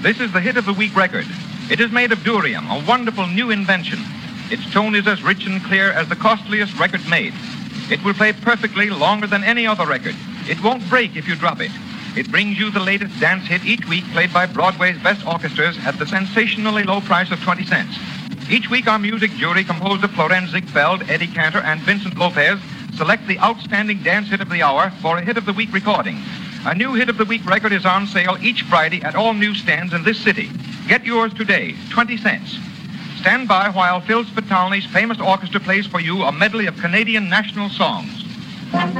This is the Hit of the Week record. It is made of durium, a wonderful new invention. Its tone is as rich and clear as the costliest record made. It will play perfectly longer than any other record. It won't break if you drop it. It brings you the latest dance hit each week played by Broadway's best orchestras at the sensationally low price of 20 cents. Each week our music jury, composed of Florenz Ziegfeld, Eddie Cantor, and Vincent Lopez, select the outstanding dance hit of the hour for a Hit of the Week recording. A new Hit of the Week record is on sale each Friday at all newsstands in this city. Get yours today, 20 cents. Stand by while Phil Spitalny's famous orchestra plays for you a medley of Canadian national songs.